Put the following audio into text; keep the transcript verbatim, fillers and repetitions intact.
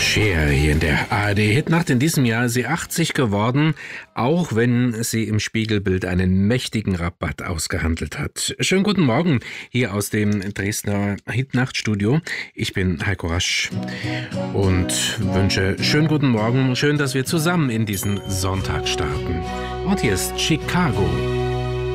Cher hier in der A R D-Hitnacht. In diesem Jahr ist sie achtzig geworden, auch wenn sie im Spiegelbild einen mächtigen Rabatt ausgehandelt hat. Schönen guten Morgen hier aus dem Dresdner Hitnachtstudio. Ich bin Heiko Rasch und wünsche schönen guten Morgen. Schön, dass wir zusammen in diesen Sonntag starten. Und hier ist Chicago.